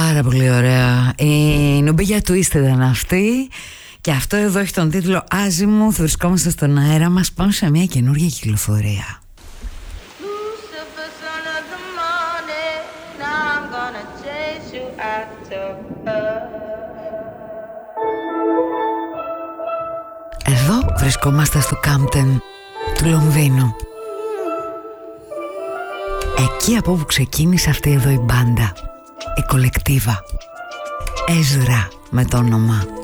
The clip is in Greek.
Πάρα πολύ ωραία. Η Νομπίγια Twisted ήταν αυτή. Και αυτό εδώ έχει τον τίτλο Άζιμουθ. Βρισκόμαστε στον αέρα μας. Πάμε σε μια καινούργια κυκλοφορία. Εδώ βρισκόμαστε στο Κάμπτεν του Λονδίνου. Εκεί από όπου ξεκίνησε αυτή εδώ η μπάντα, η κολεκτίβα. Έζρα με το όνομα.